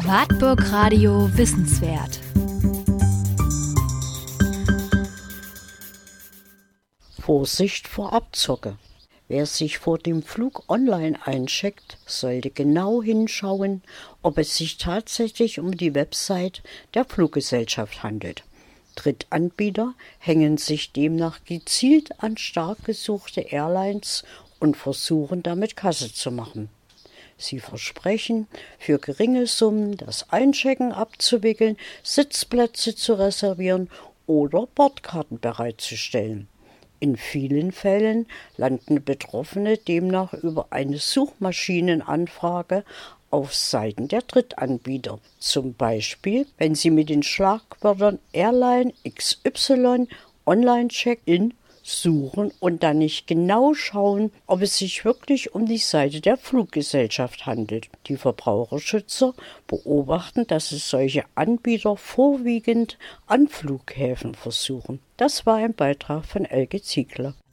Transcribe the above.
Wartburg Radio Wissenswert. Vorsicht vor Abzocke. Wer sich vor dem Flug online eincheckt, sollte genau hinschauen, ob es sich tatsächlich um die Website der Fluggesellschaft handelt. Drittanbieter hängen sich demnach gezielt an stark gesuchte Airlines und versuchen damit Kasse zu machen. Sie versprechen, für geringe Summen das Einchecken abzuwickeln, Sitzplätze zu reservieren oder Bordkarten bereitzustellen. In vielen Fällen landen Betroffene demnach über eine Suchmaschinenanfrage auf Seiten der Drittanbieter. Zum Beispiel, wenn sie mit den Schlagwörtern Airline XY Online-Check-In suchen und dann nicht genau schauen, ob es sich wirklich um die Seite der Fluggesellschaft handelt. Die Verbraucherschützer beobachten, dass es solche Anbieter vorwiegend an Flughäfen versuchen. Das war ein Beitrag von Elke Ziegler.